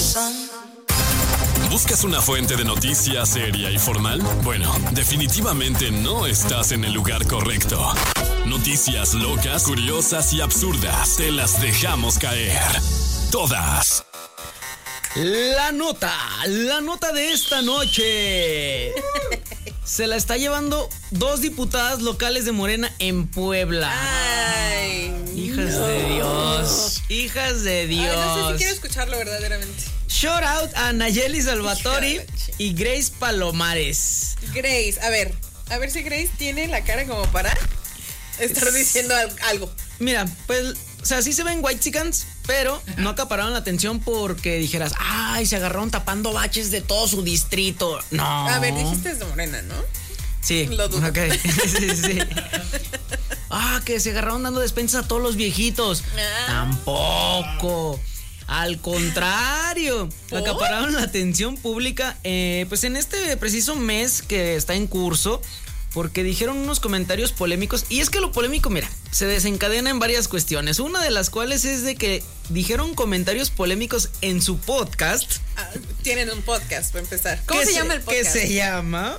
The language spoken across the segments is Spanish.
¿Buscas una fuente de noticias seria y formal? Bueno, definitivamente no estás en el lugar correcto. Noticias locas, curiosas y absurdas, te las dejamos caer. Todas. La nota de esta noche. Se la está llevando 2 diputadas locales de Morena en Puebla. Ay, hijas de Dios. Hijas de Dios. Ay, no sé si quiero escucharlo verdaderamente. Shout out a Nayeli Salvatori y Grace Palomares. Grace, a ver si Grace tiene la cara como para estar diciendo algo. Mira, pues, o sea, sí se ven whitexicans, pero no acapararon la atención porque dijeras, ay, se agarraron tapando baches de todo su distrito. No. A ver, dijiste es de Morena, ¿no? Sí. Lo dudo. Ok. Sí. Que se agarraron dando despensas a todos los viejitos. Tampoco. Al contrario, acapararon la atención pública, pues en este preciso mes que está en curso, porque dijeron unos comentarios polémicos. Y es que lo polémico, mira, se desencadena en varias cuestiones. Una de las cuales es de que dijeron comentarios polémicos en su podcast. Tienen un podcast, para empezar. ¿Cómo se llama el podcast? Que se llama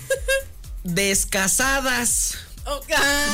Descasadas. Ok.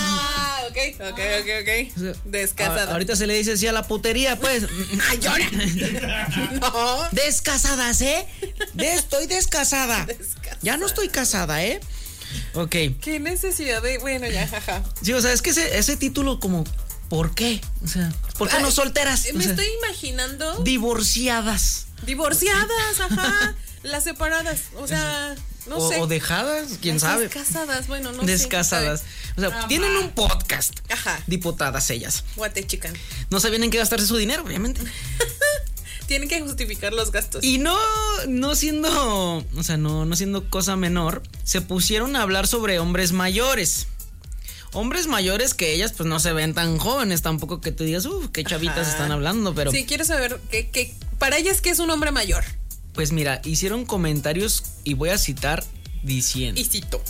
Descasadas. Ahorita se le dice así a la putería, pues. ¡Ay, llora! No. Descasadas, ¿eh? Estoy descasada. Ya no estoy casada, ¿eh? Ok. ¿Qué necesidad de...? Bueno, ya, jaja. Sí, o sea, es que ese título como... ¿Por qué? O sea, ¿por qué no solteras? Me estoy imaginando... Divorciadas, ajá. Las separadas, o sea... No sé. O dejadas, quién sabe. Descasadas, bueno, no Descasadas. sé. O sea, tienen un podcast. Ajá. Diputadas ellas. Guate chican. No sabían en qué gastarse su dinero, obviamente. Tienen que justificar los gastos. Y no siendo, o sea, no siendo cosa menor, se pusieron a hablar sobre hombres mayores. Hombres mayores que ellas pues no se ven tan jóvenes tampoco, que te digas, qué chavitas están hablando, pero... Sí, quiero saber que para ellas, ¿qué es un hombre mayor? Pues mira, hicieron comentarios y voy a citar diciendo... Y cito.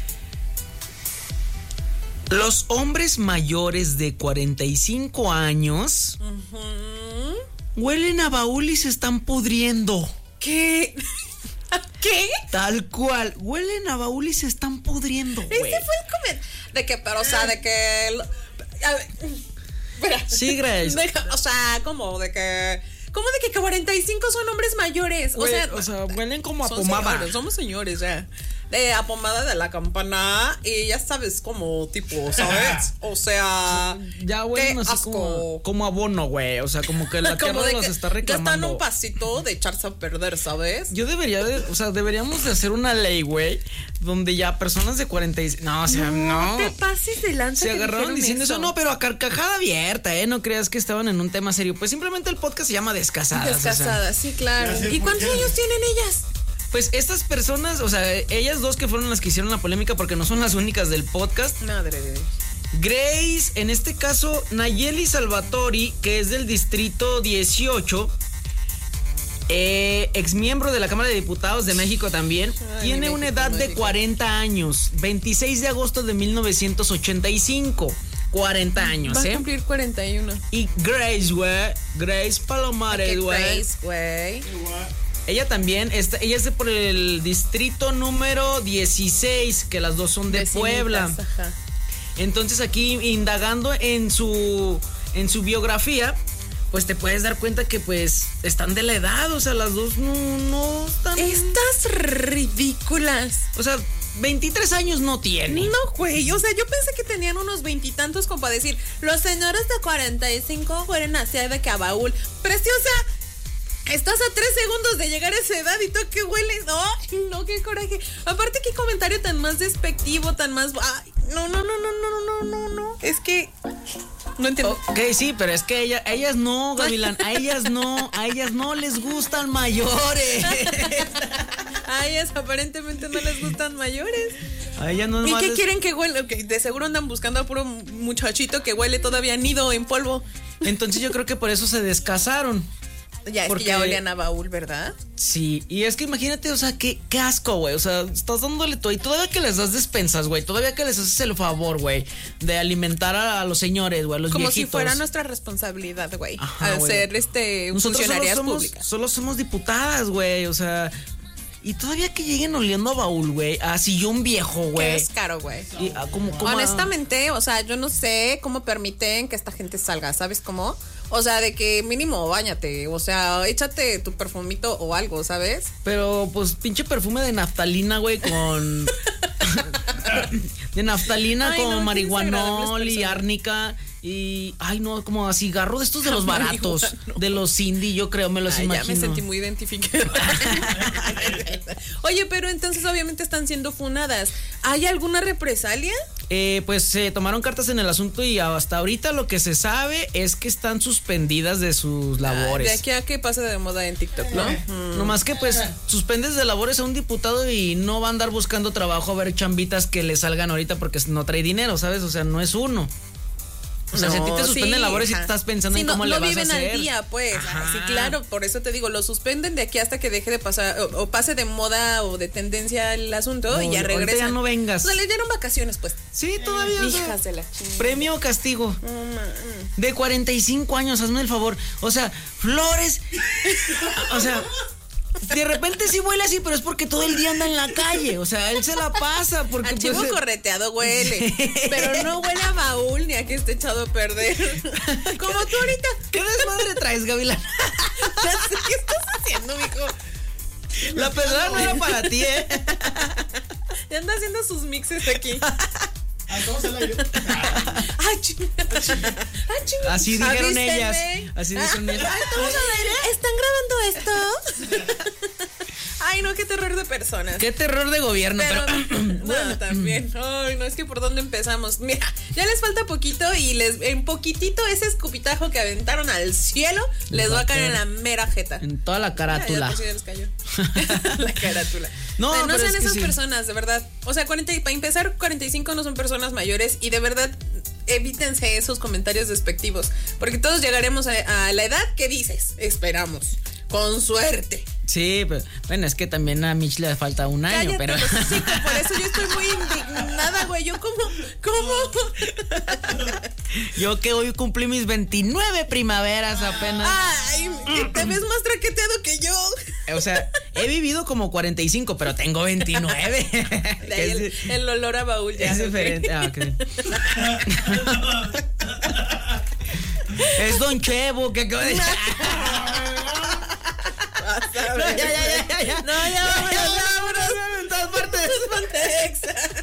Los hombres mayores de 45 años huelen a baúl y se están pudriendo. ¿Qué? ¿Qué? Tal cual, huelen a baúl y se están pudriendo, güey. Ese fue el comentario. De que, pero, o sea, de que... A ver, espera. Sí, Grace. O sea, como de que 45 son hombres mayores? Güey, o sea, huelen como a pomada. Señores, somos señores ya. A pomada de la campana. Y ya sabes, como tipo, ¿sabes? O sea, ya huelen así como abono, güey. O sea, como que la tierra los está reclamando. Ya están un pasito de echarse a perder, ¿sabes? Yo deberíamos de hacer una ley, güey, donde ya personas de 46... No, o sea, no. te pases de lanza. Se agarraron diciendo eso. No, pero a carcajada abierta, no creas que estaban en un tema serio. Pues simplemente el podcast se llama Descasadas. Descasadas, sí, claro. ¿Y cuántos años tienen ellas? Pues estas personas, o sea, ellas dos que fueron las que hicieron la polémica, porque no son las únicas del podcast. Madre de Dios. Grace, en este caso, Nayeli Salvatori, que es del distrito 18, exmiembro de la Cámara de Diputados de México también, tiene una edad de 40 años, 26 de agosto de 1985. 40 años, Va a cumplir 41. Y Grace Palomares, güey. Grace, güey. Ella también, ella es por el distrito número 16, que las dos son de Puebla. Ajá. Entonces aquí, indagando en su biografía, pues te puedes dar cuenta que pues están de la edad, o sea, las dos no están... Estas ridículas. O sea, 23 años no tiene. No, güey, o sea, yo pensé que tenían unos 20 y tantos como para decir, los señores de 45 huelen hacia de que a baúl. Pero sí, o sea... Estás a 3 segundos de llegar a esa edad y tú que hueles. No, qué coraje. Aparte, qué comentario tan más despectivo, tan más. Ay, no. Es que. No entiendo. Ok, sí, pero es que ellas no, Gavilán. A ellas no les gustan mayores. A ellas aparentemente no les gustan mayores. A ellas no. ¿Y qué quieren que huele? Okay, de seguro andan buscando a puro muchachito que huele todavía nido en polvo. Entonces yo creo que por eso se descasaron. Ya, es que ya olían a baúl, ¿verdad? Sí, y es que imagínate, o sea, qué asco, güey. O sea, estás dándole todo. Y todavía que les das despensas, güey. Todavía que les haces el favor, güey, de alimentar a los señores, güey, a los como viejitos. Como si fuera nuestra responsabilidad, güey. Al güey. ser funcionarias públicas. Solo somos diputadas, güey. O sea. Y todavía que lleguen oliendo a baúl, güey, a sillón viejo, güey. Es caro, güey. ¿Cómo honestamente, o sea, yo no sé cómo permiten que esta gente salga, ¿sabes cómo? O sea, de que mínimo báñate, o sea, échate tu perfumito o algo, ¿sabes? Pero, pues, pinche perfume de naftalina, güey, con... de naftalina con marihuanol y árnica... Y, ay, no, como a cigarro de estos de los baratos, de los indie, yo creo, me los imagino. Ya me sentí muy identificada. Oye, pero entonces obviamente están siendo funadas. ¿Hay alguna represalia? Pues se tomaron cartas en el asunto y hasta ahorita lo que se sabe es que están suspendidas de sus labores. De aquí a que pasa de moda en TikTok, ¿no? Nomás que pues suspendes de labores a un diputado y no va a andar buscando trabajo a ver chambitas que le salgan ahorita porque no trae dinero, ¿sabes? O sea, no es uno. O sea, si a ti te suspenden labores y te estás pensando en cómo le vas a hacer. No viven al día, pues. Sí, claro, por eso te digo, lo suspenden de aquí hasta que deje de pasar, o pase de moda o de tendencia el asunto y ya regresan. Ya no vengas. O sea, les dieron vacaciones, pues. Sí, todavía. Hijas de la chingada. Premio o castigo. De 45 años, hazme el favor. O sea, Flores. O sea... De repente sí huele así, pero es porque todo el día anda en la calle. O sea, él se la pasa. Porque al chivo correteado huele. Sí. Pero no huele a baúl ni a que esté echado a perder. Como tú ahorita. ¿Qué desmadre traes, Gavilán? ¿Qué estás haciendo, mijo? La pedrada no era para ti, ¿eh? Ya anda haciendo sus mixes aquí. ¿Cómo se la dio? Así dijeron ellas. Así dijeron ellas. ¿Estamos al aire? ¿Están grabando esto? Ay, no, qué terror de personas. Qué terror de gobierno. Pero bueno, también. Ay, no, es que por dónde empezamos. Mira, ya les falta poquito y en poquitito ese escupitajo que aventaron al cielo les va a caer en la mera jeta. En toda la carátula. Ya les cayó. La carátula. No sean esas personas, de verdad. O sea, para empezar, 45 no son personas mayores y de verdad evítense esos comentarios despectivos. Porque todos llegaremos a la edad que dices. Esperamos. Con suerte. Sí, pero bueno, es que también a Mitch le falta un año. Cállate, pero sí, por eso yo estoy muy indignada, güey. Yo ¿cómo? Yo que hoy cumplí mis 29 primaveras apenas. Ay, te ves más traqueteado que yo. O sea, he vivido como 45, pero tengo 29. De ahí el olor a baúl ya es diferente. Ah, okay. Es Don Chevo que acaba de... No, ya, vámonos. En todas partes. Ponte Exa.